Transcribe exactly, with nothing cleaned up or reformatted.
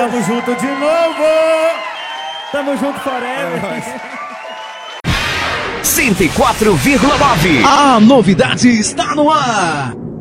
Tamo junto de novo. Tamo junto forever. cento e quatro vírgula nove. A novidade está no ar.